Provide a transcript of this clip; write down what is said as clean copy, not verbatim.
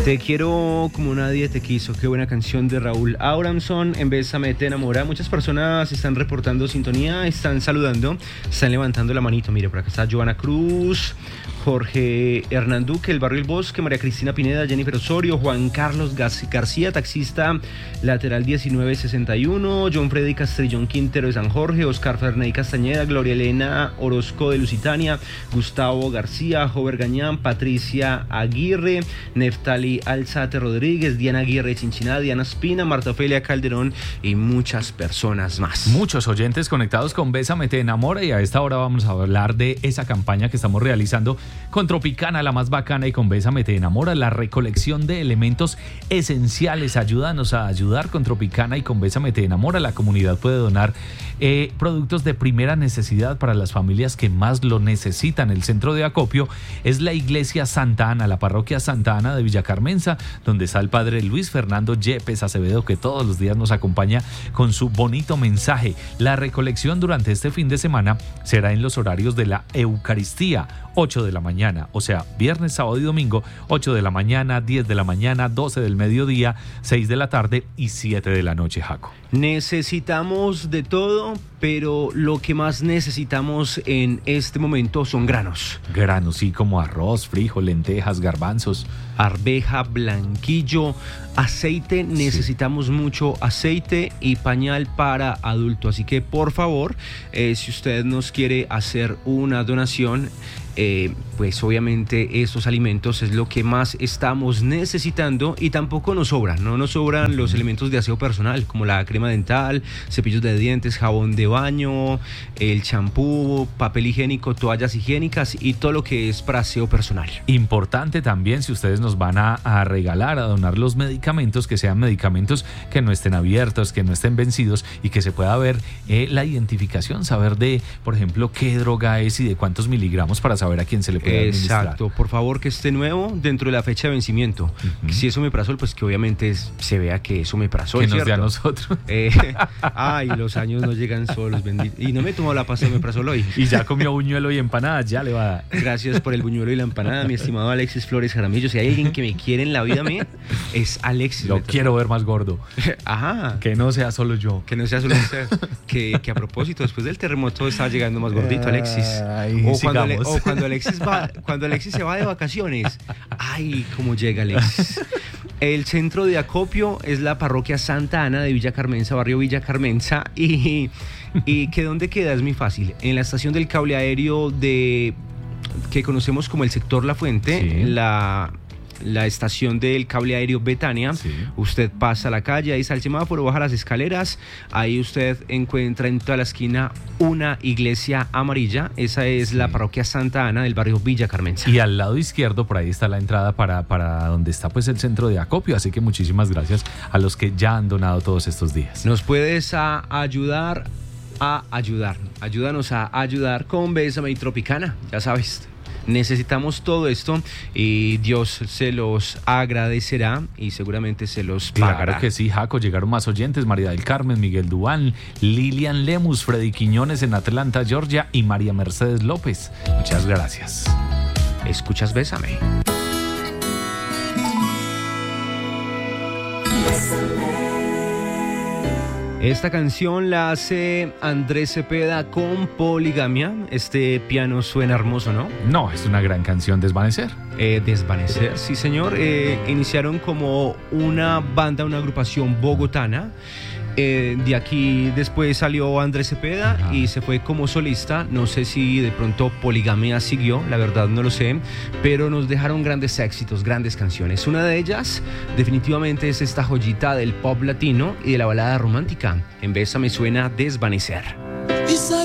Te quiero como nadie te quiso. Qué buena canción de Raúl Abramson. En Bésame te enamora. Muchas personas están reportando sintonía, están saludando, están levantando la manito. Mire, por acá está Joana Cruz, Jorge Hernán Duque, el Barrio El Bosque, María Cristina Pineda, Jennifer Osorio, Juan Carlos García, taxista lateral 1961, John Freddy Castrillón Quintero de San Jorge, Oscar Ferney Castañeda, Gloria Elena Orozco de Lusitania, Gustavo García, Jover Gañán, Patricia Aguirre, Neftali Alzate Rodríguez, Diana Aguirre Chinchiná, Diana Espina, Marta Ofelia Calderón y muchas personas más. Muchos oyentes conectados con Bésame te enamora, y a esta hora vamos a hablar de esa campaña que estamos realizando con Tropicana, la más bacana, y con Bésame te enamora, la recolección de elementos esenciales. Ayúdanos a ayudar con Tropicana y con Bésame te enamora. La comunidad puede donar productos de primera necesidad para las familias que más lo necesitan. El centro de acopio es la iglesia Santa Ana, la parroquia Santa Ana de Villa Carmenza, donde está el padre Luis Fernando Yepes Acevedo, que todos los días nos acompaña con su bonito mensaje. La recolección durante este fin de semana será en los horarios de la Eucaristía, 8 de la mañana, o sea, viernes, sábado y domingo, 8 de la mañana, 10 de la mañana, 12 del mediodía, 6 de la tarde y 7 de la noche, Jaco. Necesitamos de todo, pero lo que más necesitamos en este momento son granos. Granos, sí, como arroz, frijol, lentejas, garbanzos, arveja, blanquillo, aceite. Necesitamos mucho aceite y pañal para adulto. Así que por favor, si usted nos quiere hacer una donación, pues obviamente estos alimentos es lo que más estamos necesitando, y tampoco nos sobran, no nos sobran los elementos de aseo personal como la crema dental, cepillos de dientes, jabón de baño, el champú, papel higiénico, toallas higiénicas y todo lo que es para aseo personal. Importante también, si ustedes nos van a regalar, a donar los medicamentos, que sean medicamentos que no estén abiertos, que no estén vencidos, y que se pueda ver la identificación, saber de, por ejemplo, qué droga es y de cuántos miligramos, para saber a quién se le puede administrar. Exacto, por favor que esté nuevo dentro de la fecha de vencimiento. Si es omeprazol, pues que obviamente se vea que es omeprazol, que nos ¿cierto? dé a nosotros. Ay, los años no llegan solos, bendito. Y no me tomó la pasta de omeprazol hoy. Y ya comió buñuelo y empanadas, ya le va a dar. Gracias por el buñuelo y la empanada, mi estimado Alexis Flores Jaramillo. Si hay alguien que me quiere en la vida mía, es Alexis. Lo quiero ver más gordo. Ajá. Que no sea solo yo. Que no sea solo usted. Que a propósito, después del terremoto estaba llegando más gordito Alexis. Ay, Cuando Alexis se va de vacaciones. Ay, cómo llega Alexis. El centro de acopio es la parroquia Santa Ana de Villa Carmenza, barrio Villa Carmenza. Y que ¿dónde queda? Es muy fácil. En la estación del cable aéreo que conocemos como el sector La Fuente, sí. La estación del cable aéreo Betania, sí. Usted pasa a la calle, ahí está el semáforo, baja las escaleras, ahí usted encuentra en toda la esquina una iglesia amarilla. Esa es sí. La parroquia Santa Ana del barrio Villa Carmenza. Y al lado izquierdo, por ahí está la entrada para donde está pues el centro de acopio, así que muchísimas gracias a los que ya han donado todos estos días. Nos puedes ayudar. Ayúdanos a ayudar con Bésame y Tropicana, ya sabes. Necesitamos todo esto y Dios se los agradecerá y seguramente se los pagará. Claro que sí, Jaco. Llegaron más oyentes: María del Carmen, Miguel Duván, Lilian Lemus, Freddy Quiñones en Atlanta, Georgia, y María Mercedes López. Muchas gracias. Escuchas Bésame. Esta canción la hace Andrés Cepeda con Poligamia. Este piano suena hermoso, ¿no? No, es una gran canción. Desvanecer. Desvanecer, sí señor. Iniciaron como una banda, una agrupación bogotana. De aquí después salió Andrés Cepeda. Ajá. Y se fue como solista. No sé si de pronto Poligamia siguió, la verdad no lo sé, pero nos dejaron grandes éxitos, grandes canciones. Una de ellas definitivamente es esta joyita del pop latino y de la balada romántica. En Bésame suena Desvanecer.